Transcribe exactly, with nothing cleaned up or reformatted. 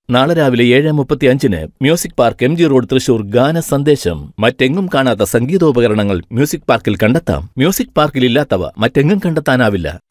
നാളെ രാവിലെ ഏഴ് മുപ്പത്തിയഞ്ചിന് music park M G road Thrissur ഗാന സന്ദേശം. മറ്റെങ്ങും കാണാത്ത സംഗീതോപകരണങ്ങൾ മ്യൂസിക് പാർക്കിൽ കണ്ടെത്താം. മ്യൂസിക് പാർക്കിൽ ഇല്ലാത്തവ മറ്റെങ്ങും കണ്ടെത്താനാവില്ല.